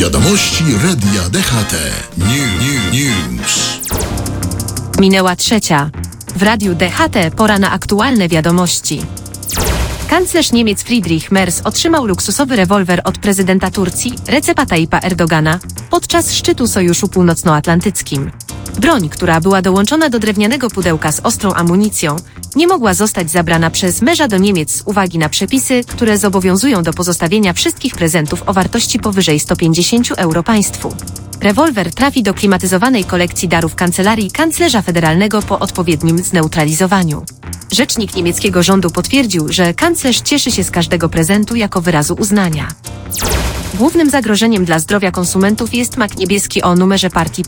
Wiadomości Radia DHT. News. Minęła 3:00. W Radiu DHT pora na aktualne wiadomości. Kanclerz Niemiec Friedrich Merz otrzymał luksusowy rewolwer od prezydenta Turcji Recepa Tayyipa Erdogana podczas szczytu Sojuszu Północnoatlantyckim. Broń, która była dołączona do drewnianego pudełka z ostrą amunicją, nie mogła zostać zabrana przez męża do Niemiec z uwagi na przepisy, które zobowiązują do pozostawienia wszystkich prezentów o wartości powyżej 150 euro państwu. Rewolwer trafi do klimatyzowanej kolekcji darów kancelarii kanclerza federalnego po odpowiednim zneutralizowaniu. Rzecznik niemieckiego rządu potwierdził, że kanclerz cieszy się z każdego prezentu jako wyrazu uznania. Głównym zagrożeniem dla zdrowia konsumentów jest mak niebieski o numerze partii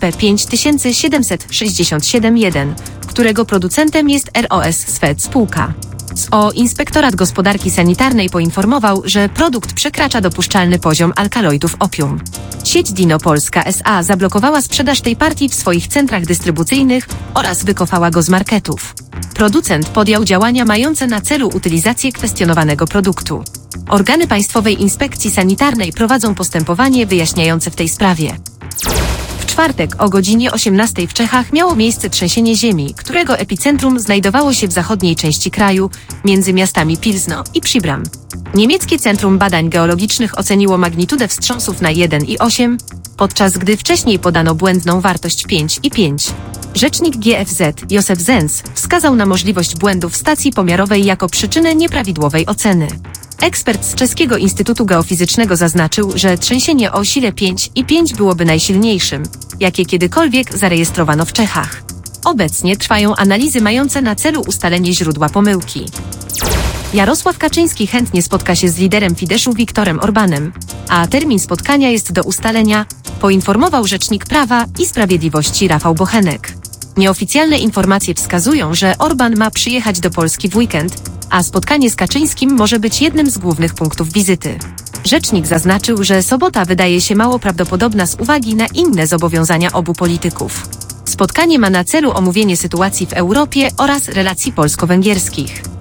P5767-1, którego producentem jest ROS Swed spółka. SO Inspektorat Gospodarki Sanitarnej poinformował, że produkt przekracza dopuszczalny poziom alkaloidów opium. Sieć Dino Polska SA zablokowała sprzedaż tej partii w swoich centrach dystrybucyjnych oraz wykofała go z marketów. Producent podjął działania mające na celu utylizację kwestionowanego produktu. Organy Państwowej Inspekcji Sanitarnej prowadzą postępowanie wyjaśniające w tej sprawie. W czwartek o godzinie 18:00 w Czechach miało miejsce trzęsienie ziemi, którego epicentrum znajdowało się w zachodniej części kraju, między miastami Pilzno i Příbram. Niemieckie Centrum Badań Geologicznych oceniło magnitudę wstrząsów na 1,8, podczas gdy wcześniej podano błędną wartość 5,5. Rzecznik GFZ Józef Zenz wskazał na możliwość błędu w stacji pomiarowej jako przyczynę nieprawidłowej oceny. Ekspert z Czeskiego Instytutu Geofizycznego zaznaczył, że trzęsienie o sile 5,5 byłoby najsilniejszym, jakie kiedykolwiek zarejestrowano w Czechach. Obecnie trwają analizy mające na celu ustalenie źródła pomyłki. Jarosław Kaczyński chętnie spotka się z liderem Fideszu Viktorem Orbanem, a termin spotkania jest do ustalenia, poinformował rzecznik Prawa i Sprawiedliwości Rafał Bochenek. Nieoficjalne informacje wskazują, że Orban ma przyjechać do Polski w weekend, a spotkanie z Kaczyńskim może być jednym z głównych punktów wizyty. Rzecznik zaznaczył, że sobota wydaje się mało prawdopodobna z uwagi na inne zobowiązania obu polityków. Spotkanie ma na celu omówienie sytuacji w Europie oraz relacji polsko-węgierskich.